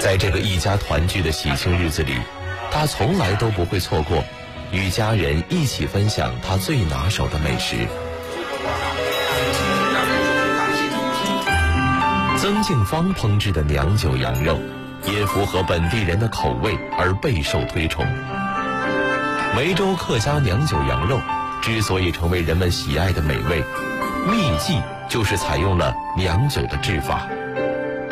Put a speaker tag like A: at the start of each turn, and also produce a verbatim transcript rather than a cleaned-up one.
A: 在这个一家团聚的喜庆日子里，他从来都不会错过与家人一起分享他最拿手的美食。曾静芳烹制的娘酒羊肉也符合本地人的口味而备受推崇。梅州客家娘酒羊肉之所以成为人们喜爱的美味，秘技就是采用了娘酒的制法。